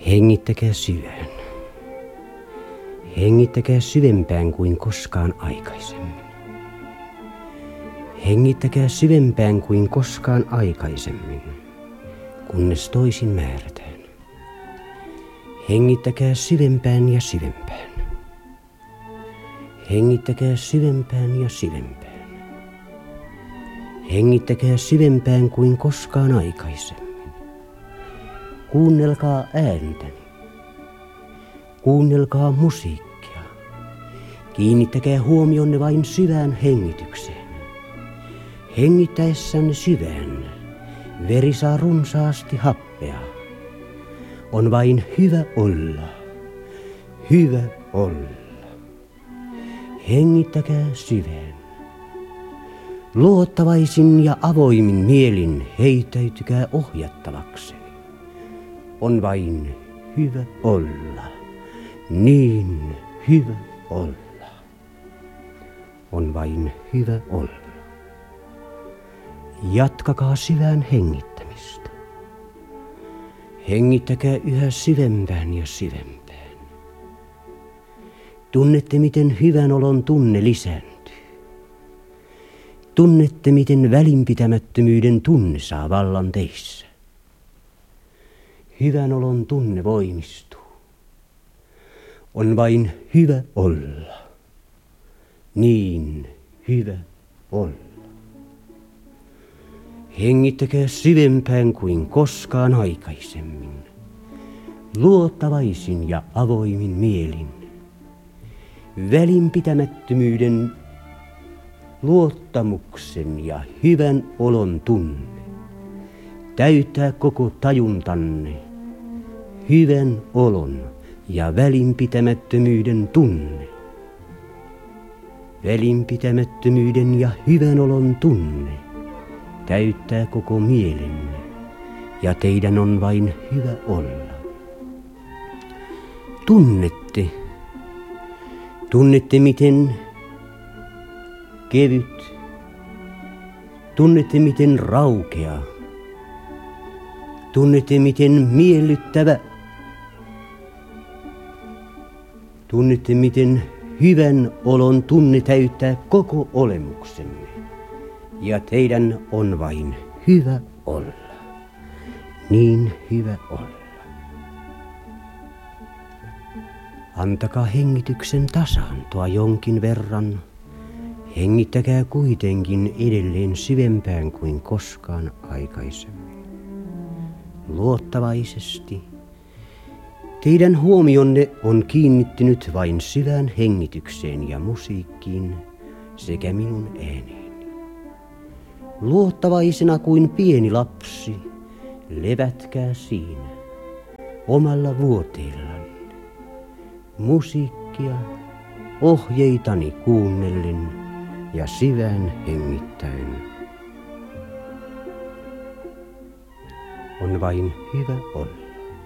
Hengittäkää syvään. Hengittäkää syvempään kuin koskaan aikaisemmin. Hengittäkää syvempään kuin koskaan aikaisemmin, kunnes toisin määrätään. Hengittäkää syvempään ja syvempään. Hengittäkää syvempään ja syvempään. Hengittäkää syvempään kuin koskaan aikaisemmin. Kuunnelkaa ääntäni. Kuunnelkaa musiikkia. Kiinnittäkää huomionne vain syvään hengitykseen. Hengittäessänne syvään, veri saa runsaasti happea. On vain hyvä olla. Hyvä olla. Hengittäkää syvään. Luottavaisin ja avoimin mielin heittäytykää ohjattavakseni. On vain hyvä olla. Niin hyvä olla. On vain hyvä olla. Jatkakaa syvään hengittämistä. Hengittäkää yhä syvempään ja syvempään. Tunnette, miten hyvän olon tunne lisääntyy. Tunnette, miten välinpitämättömyyden tunne saa vallan teissä. Hyvän olon tunne voimistuu. On vain hyvä olla. Niin hyvä olla. Hengittäkää syvempään kuin koskaan aikaisemmin. Luottavaisin ja avoimin mielin. Välinpitämättömyyden, luottamuksen ja hyvän olon tunne täyttää koko tajuntanne. Hyvän olon ja välinpitämättömyyden tunne. Välinpitämättömyyden ja hyvän olon tunne täyttää koko mielenne, ja teidän on vain hyvä olla. Tunnette miten kevyt, tunnette miten raukea, tunnette miten miellyttävä, tunnette miten hyvän olon tunne täyttää koko olemuksenne, ja teidän on vain hyvä olla. Niin hyvä olla. Antakaa hengityksen tasaantua jonkin verran. Hengittäkää kuitenkin edelleen syvempään kuin koskaan aikaisemmin. Luottavaisesti. Teidän huomionne on kiinnittynyt vain syvään hengitykseen ja musiikkiin sekä minun ääneeni. Luottavaisena kuin pieni lapsi, levätkää siinä omalla vuoteellanne. Musiikkia ohjeitani kuunnellen ja syvään hengittäen. On vain hyvä olla.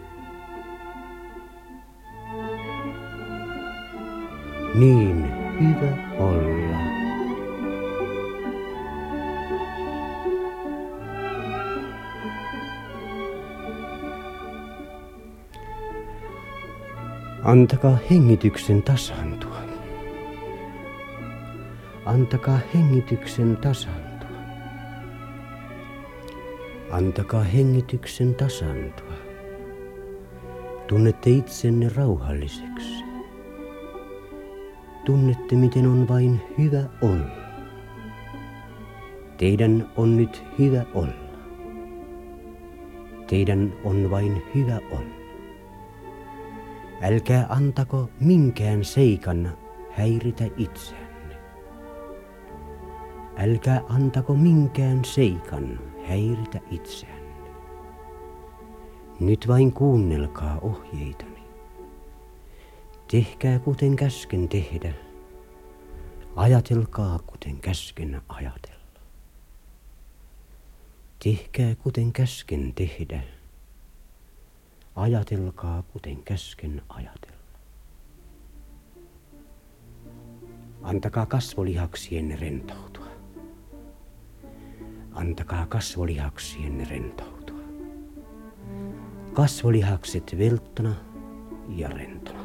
Niin hyvä olla. Antakaa hengityksen tasaantua. Antakaa hengityksen tasaantua. Antakaa hengityksen tasaantua. Tunnette itsenne rauhalliseksi. Tunnette, miten on vain hyvä olla. Teidän on nyt hyvä olla. Teidän on vain hyvä olla. Älkää antako minkään seikan häiritä itseänne. Älkää antako minkään seikan häiritä itseänne. Nyt vain kuunnelkaa ohjeitani. Tehkää kuten käsken tehdä. Ajatelkaa kuten käsken ajatella. Tehkää kuten käsken tehdä. Ajatelkaa kuten käsken ajatella. Antakaa kasvolihaksienne rentoutua. Antakaa kasvolihaksienne rentoutua. kasvolihakset velttona ja rentona.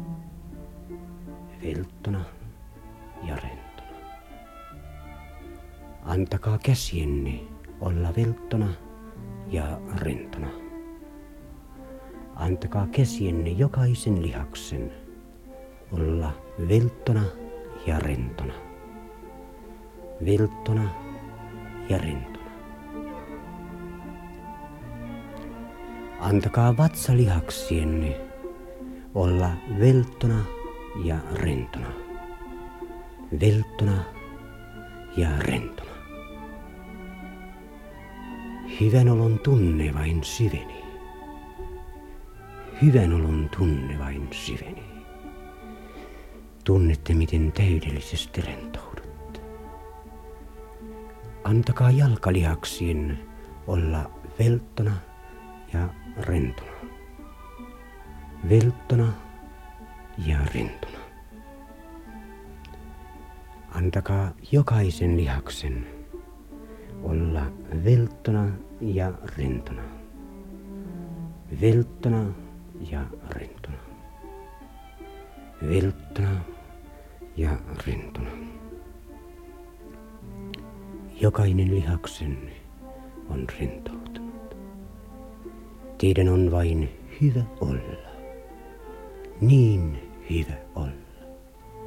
Velttona ja rentona. Antakaa käsienne olla velttona ja rentona. Antakaa käsienne jokaisen lihaksen olla velttona ja rentona. Velttona ja rentona. Antakaa vatsalihaksienne olla velttona ja rentona. Velttona ja rentona. Hyvän olon tunne vain syvenee. Hyvän olon tunne vain syvenee. Tunnette, miten täydellisesti rentoudutte. Antakaa jalkalihaksien olla velttona ja rentona. Velttona ja rentona. Antakaa jokaisen lihaksen olla velttona ja rentona. Velttona ja rentona. Velttona ja rentona. Jokainen lihaksenne on rentoutunut. Teidän on vain hyvä olla. Niin hyvä olla.